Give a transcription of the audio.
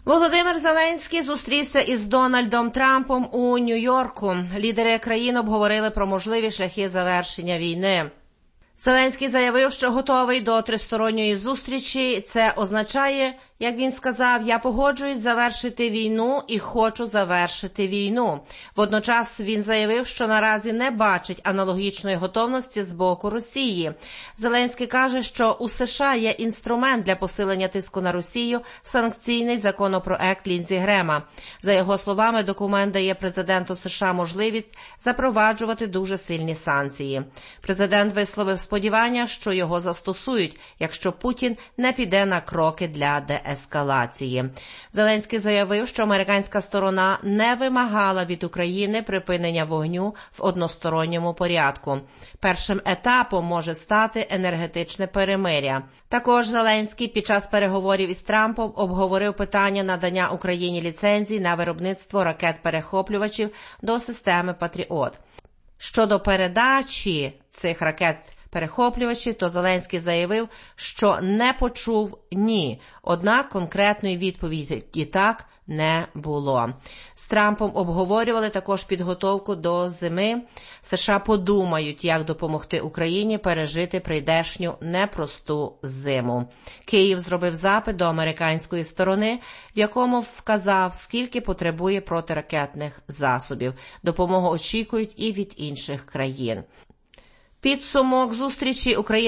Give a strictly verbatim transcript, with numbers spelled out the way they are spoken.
Володимир Зеленський зустрівся із Дональдом Трампом у Нью-Йорку. Лідери країн обговорили про можливі шляхи завершення війни. Зеленський заявив, що готовий до тристоронньої зустрічі. Це означає, як він сказав, я погоджуюсь завершити війну і хочу завершити війну. Водночас він заявив, що наразі не бачить аналогічної готовності з боку Росії. Зеленський каже, що у США є інструмент для посилення тиску на Росію – санкційний законопроект Ліндзі Грема. За його словами, документ дає президенту США можливість запроваджувати дуже сильні санкції. Президент висловив сподівання, що його застосують, якщо Путін не піде на кроки для деескалації. Зеленський заявив, що американська сторона не вимагала від України припинення вогню в односторонньому порядку. Першим етапом може стати енергетичне перемир'я. Також Зеленський під час переговорів із Трампом обговорив питання надання Україні ліцензій на виробництво ракет-перехоплювачів до системи «Патріот». Щодо передачі цих ракет-перехоплювачів, то Зеленський заявив, що не почув «ні», однак конкретної відповіді «так» не було. З Трампом обговорювали також підготовку до зими. США подумають, як допомогти Україні пережити прийдешню непросту зиму. Київ зробив запит до американської сторони, в якому вказав, скільки потребує протиракетних засобів. Допомогу очікують і від інших країн. Підсумок зустрічі України